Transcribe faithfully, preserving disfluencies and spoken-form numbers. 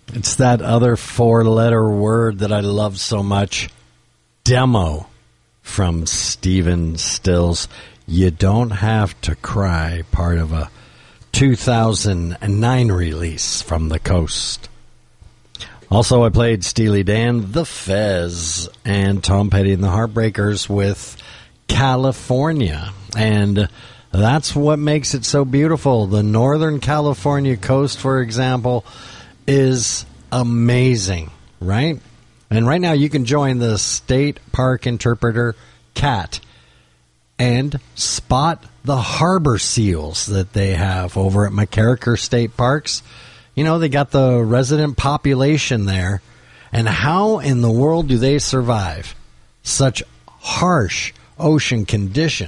It's that other four-letter word that I love so much, demo, from Stephen Stills. You Don't Have to Cry, part of a two thousand nine release from the Coast. Also, I played Steely Dan, The Fez, and Tom Petty and the Heartbreakers with California. And that's what makes it so beautiful. The Northern California coast, for example, is amazing, right? And right now you can join the State Park Interpreter, CAT, and spot the harbor seals that they have over at McCarraker State Parks. You know, they got the resident population there. And how in the world do they survive such harsh ocean conditions?